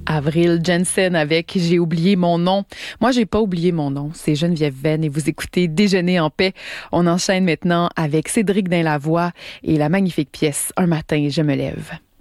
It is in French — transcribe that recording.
Avril Jensen avec J'ai oublié mon nom. Moi, j'ai pas oublié mon nom. C'est Geneviève Venn et vous écoutez Déjeuner en paix. On enchaîne maintenant avec Cédric Dainlavoie et la magnifique pièce Un matin, je me lève.